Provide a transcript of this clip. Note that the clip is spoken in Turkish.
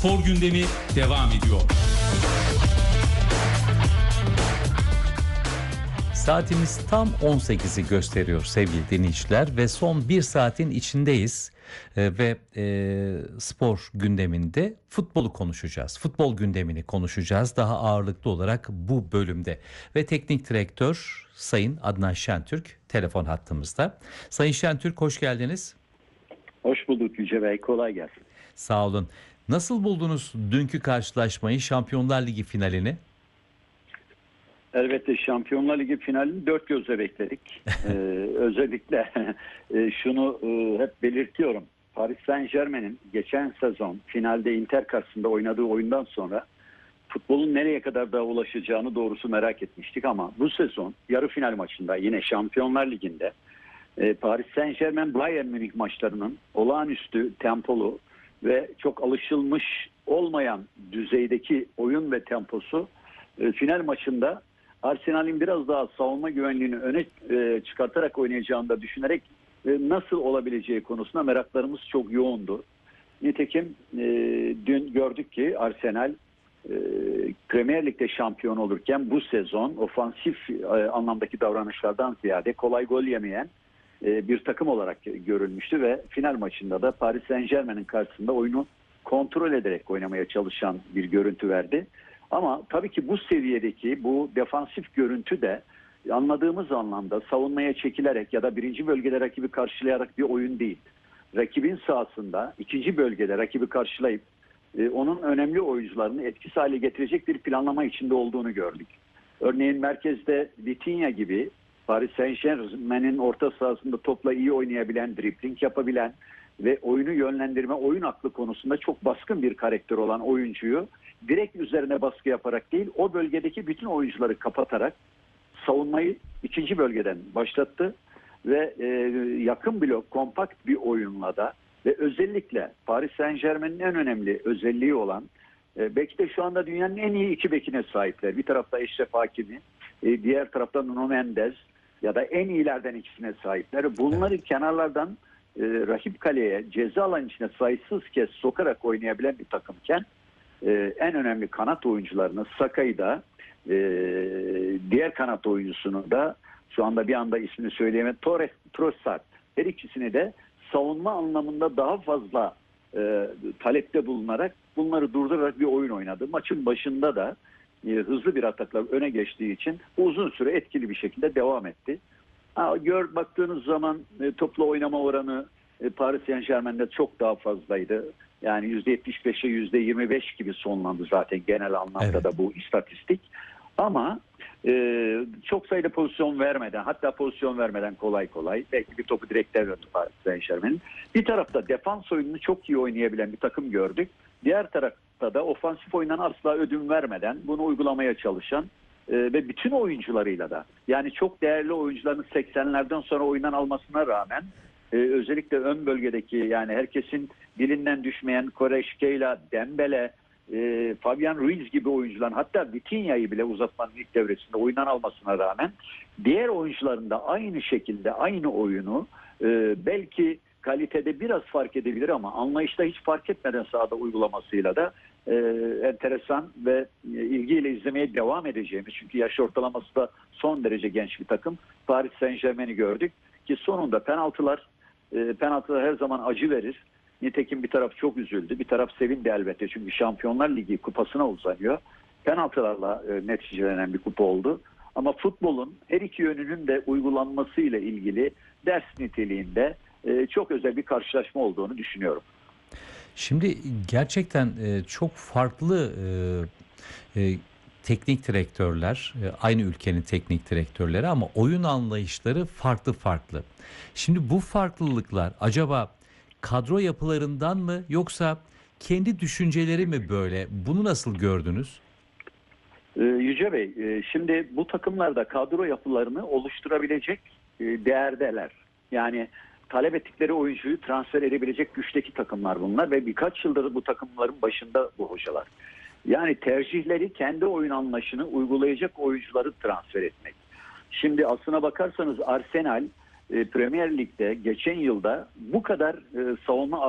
Spor gündemi devam ediyor. Saatimiz tam 18'i gösteriyor sevgili dinleyiciler ve son bir saatin içindeyiz. Spor gündeminde futbolu konuşacağız. Futbol gündemini konuşacağız daha ağırlıklı olarak bu bölümde. Ve teknik direktör Sayın Adnan Şentürk telefon hattımızda. Sayın Şentürk, hoş geldiniz. Hoş bulduk Yüce Bey, kolay gelsin. Sağ olun. Nasıl buldunuz dünkü karşılaşmayı, Şampiyonlar Ligi finalini? Elbette Şampiyonlar Ligi finalini dört gözle bekledik. Özellikle şunu hep belirtiyorum. Paris Saint-Germain'in geçen sezon finalde Inter karşısında oynadığı oyundan sonra futbolun nereye kadar daha ulaşacağını doğrusu merak etmiştik. Ama bu sezon yarı final maçında yine Şampiyonlar Ligi'nde Paris Saint-Germain Bayern Münih maçlarının olağanüstü tempolu ve çok alışılmış olmayan düzeydeki oyun ve temposu final maçında Arsenal'in biraz daha savunma güvenliğini öne çıkartarak oynayacağını da düşünerek nasıl olabileceği konusunda meraklarımız çok yoğundu. Nitekim dün gördük ki Arsenal Premier Lig'de şampiyon olurken bu sezon ofansif anlamdaki davranışlardan ziyade kolay gol yemeyen bir takım olarak görülmüştü ve final maçında da Paris Saint-Germain'in karşısında oyunu kontrol ederek oynamaya çalışan bir görüntü verdi. Ama tabii ki bu seviyedeki bu defansif görüntü de anladığımız anlamda savunmaya çekilerek ya da birinci bölgede rakibi karşılayarak bir oyun değil. Rakibin sahasında ikinci bölgede rakibi karşılayıp onun önemli oyuncularını etkisiz hale getirecek bir planlama içinde olduğunu gördük. Örneğin merkezde Vitinha gibi Paris Saint-Germain'in orta sahasında topla iyi oynayabilen, dribling yapabilen ve oyunu yönlendirme, oyun aklı konusunda çok baskın bir karakter olan oyuncuyu direkt üzerine baskı yaparak değil, o bölgedeki bütün oyuncuları kapatarak savunmayı ikinci bölgeden başlattı ve yakın blok, kompakt bir oyunla da ve özellikle Paris Saint-Germain'in en önemli özelliği olan belki de şu anda dünyanın en iyi iki bekine sahipler. Bir tarafta Eşref Hakimi, diğer tarafta Nuno Mendes ya da en iyilerden ikisine sahipler. Bunları kenarlardan rakip kaleye, ceza alan içine sayısız kez sokarak oynayabilen bir takımken en önemli kanat oyuncularını Saka'yı da diğer kanat oyuncusunu da şu anda bir anda ismini söyleyemem, Trossard, her ikisini de savunma anlamında daha fazla talepte bulunarak bunları durdurarak bir oyun oynadı. Maçın başında da hızlı bir atakla öne geçtiği için uzun süre etkili bir şekilde devam etti. Baktığınız zaman topla oynama oranı Paris Saint-Germain'de çok daha fazlaydı. Yani %75'e %25 gibi sonlandı zaten genel anlamda evet. Da bu istatistik. Ama çok sayıda pozisyon vermeden, hatta pozisyon vermeden kolay belki bir topu direkten döndü Paris Saint-Germain'in. Bir tarafta defans oyununu çok iyi oynayabilen bir takım gördük. Diğer tarafta da ofansif oyundan asla ödün vermeden bunu uygulamaya çalışan ve bütün oyuncularıyla da, yani çok değerli oyuncuların 80'lerden sonra oyundan almasına rağmen özellikle ön bölgedeki, yani herkesin dilinden düşmeyen Quaresma, Dembele, Fabian Ruiz gibi oyuncuların, hatta Vitinha'yı bile uzatmanın ilk devresinde oyundan almasına rağmen diğer oyuncuların da aynı şekilde aynı oyunu belki kalitede biraz fark edebilir ama anlayışta hiç fark etmeden sahada uygulamasıyla da enteresan ve ilgiyle izlemeye devam edeceğimiz, çünkü yaş ortalaması da son derece genç bir takım, Paris Saint-Germain'i gördük ki sonunda penaltılar her zaman acı verir. Nitekim bir taraf çok üzüldü, bir taraf sevindi elbette, çünkü Şampiyonlar Ligi kupasına uzanıyor. Penaltılarla neticelenen bir kupa oldu. Ama futbolun her iki yönünün de uygulanmasıyla ilgili ders niteliğinde çok özel bir karşılaşma olduğunu düşünüyorum. Şimdi gerçekten çok farklı teknik direktörler, aynı ülkenin teknik direktörleri ama oyun anlayışları farklı. Şimdi bu farklılıklar acaba kadro yapılarından mı yoksa kendi düşünceleri mi böyle? Bunu nasıl gördünüz? Yüce Bey, şimdi bu takımlarda kadro yapılarını oluşturabilecek değerdeler. Yani talep ettikleri oyuncuyu transfer edebilecek güçteki takımlar bunlar ve birkaç yıldır bu takımların başında bu hocalar. Yani tercihleri kendi oyun anlayışını uygulayacak oyuncuları transfer etmek. Şimdi aslına bakarsanız Arsenal Premier Lig'de geçen yılda bu kadar savunma